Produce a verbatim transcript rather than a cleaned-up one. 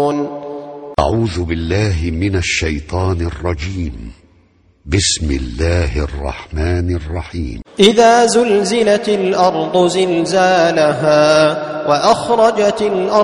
أعوذ بالله من الشيطان الرجيم. بسم الله الرحمن الرحيم. إذا زلزلت الأرض زلزالها وأخرجت الأرض